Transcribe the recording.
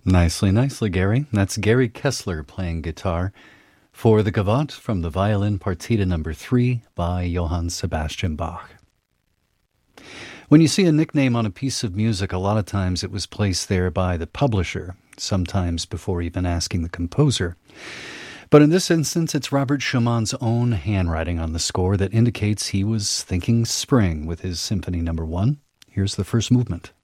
Nicely, nicely, Gary. That's Gary Kessler playing guitar for the Gavotte from the Violin Partita No. 3 by Johann Sebastian Bach. When you see a nickname on a piece of music, a lot of times it was placed there by the publisher, sometimes before even asking the composer. But in this instance, it's Robert Schumann's own handwriting on the score that indicates he was thinking spring with his Symphony No. 1. Here's the first movement.